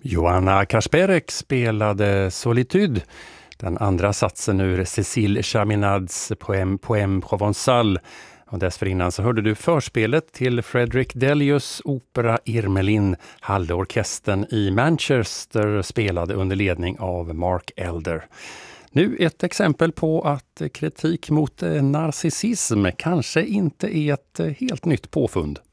Joanna Kasperek spelade Solitude, den andra satsen ur Cécile Chaminads Poème Provençal. Och dessförinnan så hörde du förspelet till Frederick Delius opera Irmelin. Hallorkestern i Manchester spelade under ledning av Mark Elder. Nu ett exempel på att kritik mot narcissism kanske inte är ett helt nytt påfund.